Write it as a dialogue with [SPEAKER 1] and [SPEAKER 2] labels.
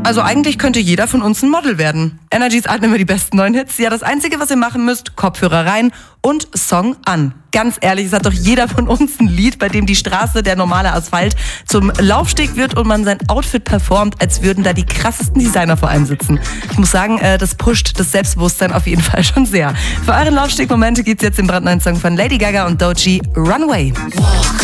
[SPEAKER 1] Also eigentlich könnte jeder von uns ein Model werden. Energies atmen immer die besten neuen Hits. Ja, das Einzige, was ihr machen müsst, Kopfhörer rein und Song an. Ganz ehrlich, es hat doch jeder von uns ein Lied, bei dem die Straße, der normale Asphalt, zum Laufsteg wird und man sein Outfit performt, als würden da die krassesten Designer vor einem sitzen. Ich muss sagen, das pusht das Selbstbewusstsein auf jeden Fall schon sehr. Für eure Laufstegmomente gibt's jetzt den brandneuen Song von Lady Gaga und Doechii, Runway.
[SPEAKER 2] Walk.